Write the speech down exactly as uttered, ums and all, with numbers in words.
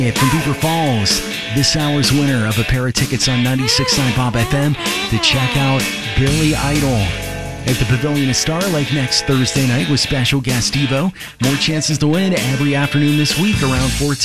From Beaver Falls, this hour's winner of a pair of tickets on ninety-six point nine Pop F M to check out Billy Idol at the Pavilion at Star Lake next Thursday night with special guest Devo. More chances to win every afternoon this week around four.